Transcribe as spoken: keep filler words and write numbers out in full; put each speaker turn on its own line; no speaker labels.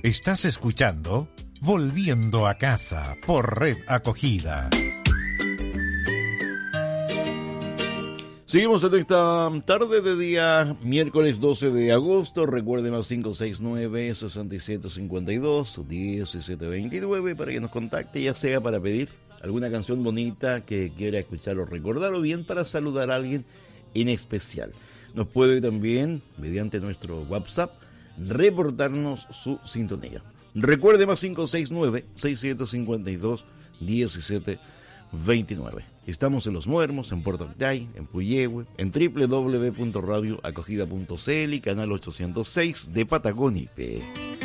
Estás escuchando Volviendo a Casa por Red Acogida.
Seguimos en esta tarde de día miércoles doce de agosto. Recuerden los cinco seis nueve, seis siete cinco dos, diecisiete veintinueve para que nos contacte, ya sea para pedir alguna canción bonita que quiera escuchar o recordar, o bien para saludar a alguien en especial. Nos puede también, mediante nuestro WhatsApp, reportarnos su sintonía. Recuerde más cinco seis nueve, seis siete cinco dos, diecisiete veintinueve. Estamos en Los Muermos, en Puerto Octay, en Puyehue, en doble u doble u doble u punto radio acogida punto c l y canal ochocientos seis de Patagonia I P.